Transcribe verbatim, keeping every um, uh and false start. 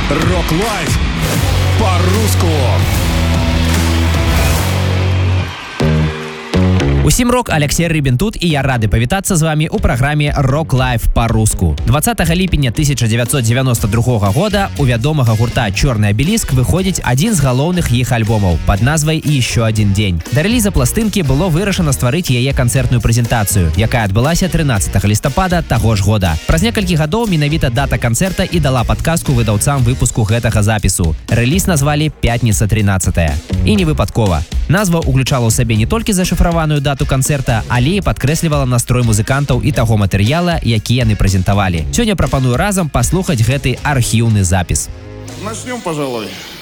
Rock Life по-русски. Усім рок, Алексей Рыбин тут, і я рады павітацца з вами у праграме Rock Life по-руску. двадцатага ліпеня тысяча девятьсот девяносто другога года у вядомага гурта «Чорны абеліск» выходзіць адзін з галоўных іх альбомаў пад назвай «Еще один день». Да рэліза пластынкі было вырашана стварыць яе канцэртную прэзентацыю, якая адбылася трынаццатага лістапада таго ж года. Праз некалькі гадоў менавіта дата канцэрта і дала падказку выдаўцам выпуску гэтага запісу. Рэліз назвалі «Пятница тринадцатая». І не выпадкова. Назва уключала ў сабе не толькі зашыфраваную дату канцэрта, але і падкрэслівала настрой музыкантаў і таго матэрыяла, які яны прэзентавалі. Сёння прапаную разам паслухаць гэты архіўны запіс. Начнем, пожалуй.